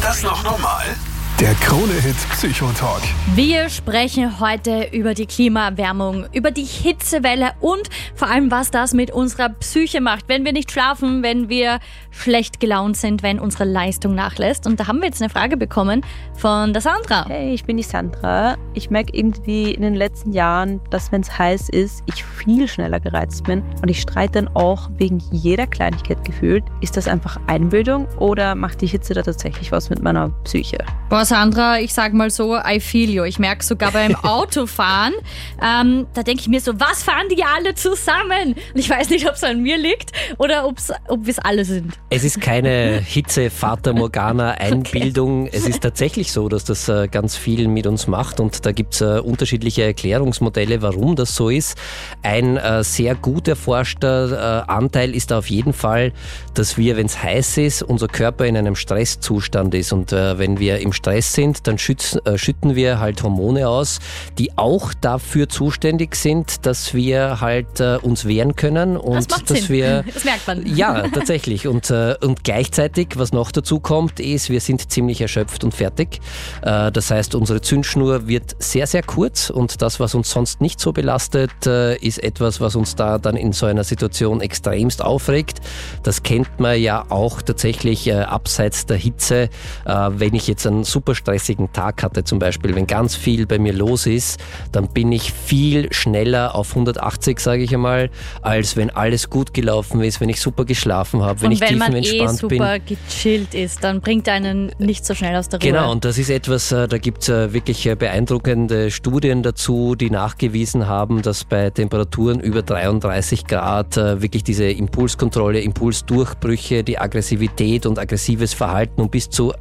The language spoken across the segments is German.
das noch normal? Der Krone-Hit Psychotalk. Wir sprechen heute über die Klimaerwärmung, über die Hitzewelle und vor allem, was das mit unserer Psyche macht, wenn wir nicht schlafen, wenn wir schlecht gelaunt sind, wenn unsere Leistung nachlässt. Und da haben wir jetzt eine Frage bekommen von der Sandra. Hey, ich bin die Sandra. Ich merke irgendwie in den letzten Jahren, dass wenn es heiß ist, ich viel schneller gereizt bin und ich streite dann auch wegen jeder Kleinigkeit gefühlt. Ist das einfach Einbildung oder macht die Hitze da tatsächlich was mit meiner Psyche? Boah, Sandra, ich sag mal so, I feel you. Ich merke sogar beim Autofahren, da denke ich mir so, was fahren die alle zusammen? Und ich weiß nicht, ob es an mir liegt oder ob wir es alle sind. Es ist keine Hitze-Fata Morgana-Einbildung. Okay. Es ist tatsächlich so, dass das ganz viel mit uns macht und da gibt es unterschiedliche Erklärungsmodelle, warum das so ist. Ein sehr gut erforschter Anteil ist da auf jeden Fall, dass wir, wenn es heiß ist, unser Körper in einem Stresszustand ist und wenn wir im Stress sind, dann schütten wir halt Hormone aus, die auch dafür zuständig sind, dass wir halt uns wehren können und das macht dass Sinn. Das merkt man. Ja, tatsächlich und gleichzeitig, was noch dazu kommt, ist, wir sind ziemlich erschöpft und fertig. Das heißt, unsere Zündschnur wird sehr, sehr kurz und das, was uns sonst nicht so belastet, ist etwas, was uns da dann in so einer Situation extremst aufregt. Das kennt man ja auch tatsächlich abseits der Hitze, wenn ich jetzt einen super stressigen Tag hatte zum Beispiel, wenn ganz viel bei mir los ist, dann bin ich viel schneller auf 180, sage ich einmal, als wenn alles gut gelaufen ist, wenn ich super geschlafen habe, wenn ich tiefenentspannt bin. Wenn man super gechillt ist, dann bringt einen nicht so schnell aus der Ruhe. Genau, und das ist etwas, da gibt es wirklich beeindruckende Studien dazu, die nachgewiesen haben, dass bei Temperaturen über 33 Grad wirklich diese Impulskontrolle, Impulsdurchbrüche, die Aggressivität und aggressives Verhalten um bis zu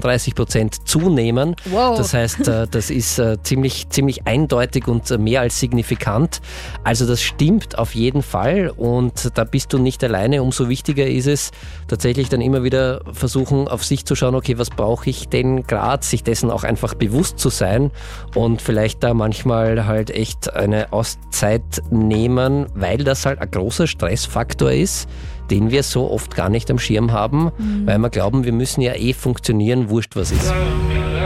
33% zunehmen. Wow. Das heißt, das ist ziemlich eindeutig und mehr als signifikant. Also das stimmt auf jeden Fall und da bist du nicht alleine. Umso wichtiger ist es, tatsächlich dann immer wieder versuchen, auf sich zu schauen, okay, was brauche ich denn gerade, sich dessen auch einfach bewusst zu sein und vielleicht da manchmal halt echt eine Auszeit nehmen, weil das halt ein großer Stressfaktor ist, den wir so oft gar nicht am Schirm haben, weil wir glauben, wir müssen ja funktionieren, wurscht was ist.